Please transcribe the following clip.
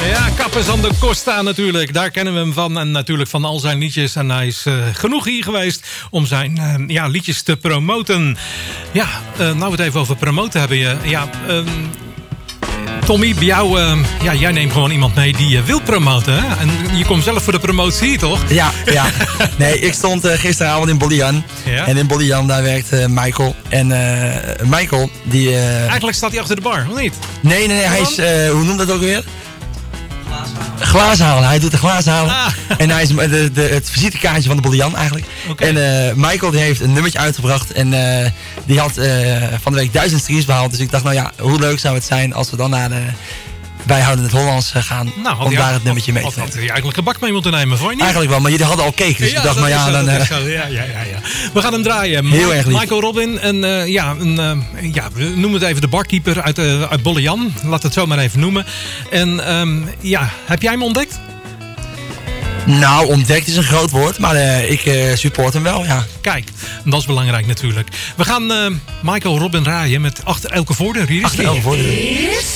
Ja, Capes aan de Costa natuurlijk. Daar kennen we hem van. En natuurlijk van al zijn liedjes. En hij is genoeg hier geweest om zijn liedjes te promoten. Ja, nou we het even over promoten hebben. Tommy, bij jou, jij neemt gewoon iemand mee die wil promoten. Hè? En je komt zelf voor de promotie, toch? Ja. Nee, ik stond gisteravond in Bollian. Ja? En in Bollian, daar werkt Michael. En Michael, die... Eigenlijk staat hij achter de bar, of niet? Nee, hij is... hoe noemt dat ook weer? Glashalen. Hij doet de glashalen. En hij is het visitekaartje van de Bollian eigenlijk. Okay. En Michael die heeft een nummertje uitgebracht. En die had van de week 1000 streams behaald. Dus ik dacht, nou ja, hoe leuk zou het zijn als we dan naar de bijhoudend Hollands gaan. Nou, om daar het nummertje mee te nemen. Had je eigenlijk een bak mee moeten nemen, vond je niet? Eigenlijk wel, maar jullie hadden al cake. Dus ik dacht, nou ja, dan... We gaan hem draaien. Heel erg lief. Michael Robin. En we noemen het even de barkeeper uit Bollian. Laat het zo maar even noemen. En heb jij hem ontdekt? Nou, ontdekt is een groot woord, maar ik support hem wel, ja. Kijk, dat is belangrijk natuurlijk. We gaan Michael Robin draaien met Achter Elke Voordeur. Hier is Achter Elke Voordeur.